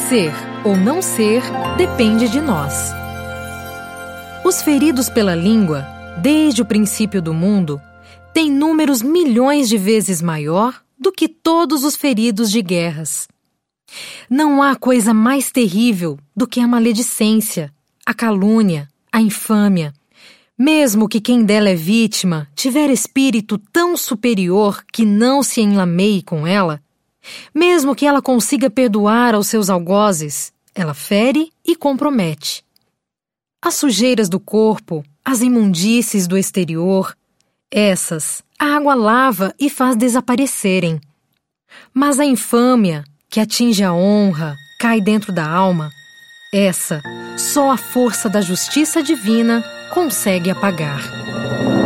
Ser ou não ser depende de nós. Os feridos pela língua, desde o princípio do mundo, têm números milhões de vezes maior do que todos os feridos de guerras. Não há coisa mais terrível do que a maledicência, a calúnia, a infâmia. Mesmo que quem dela é vítima tiver espírito tão superior que não se enlameie com ela, mesmo que ela consiga perdoar aos seus algozes, ela fere e compromete. As sujeiras do corpo, as imundícies do exterior, essas a água lava e faz desaparecerem. Mas a infâmia, que atinge a honra, cai dentro da alma, essa só a força da justiça divina consegue apagar.